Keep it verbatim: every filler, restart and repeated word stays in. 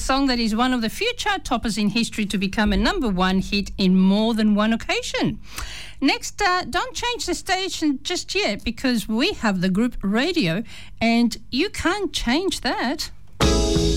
song that is one of the few chart toppers in history to become a number one hit in more than one occasion. Next, uh, don't change the station just yet because we have the group radio and you can't change that.